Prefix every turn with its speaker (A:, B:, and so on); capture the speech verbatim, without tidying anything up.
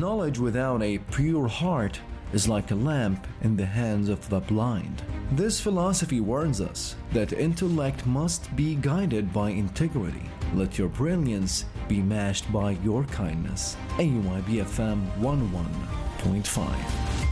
A: Knowledge without a pure heart is like a lamp in the hands of the blind. This philosophy warns us that intellect must be guided by integrity. Let your brilliance be matched by your kindness. A Y B F M one oh one point five.